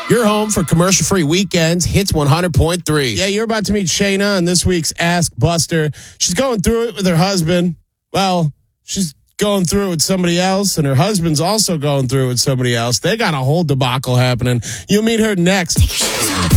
Your home for commercial-free weekends, Hits 100.3. Yeah, you're about to meet Shayna on this week's Ask Buster. She's going through it with her husband. Well, she's going through it with somebody else, and her husband's also going through it with somebody else. They got a whole debacle happening. You'll meet her next.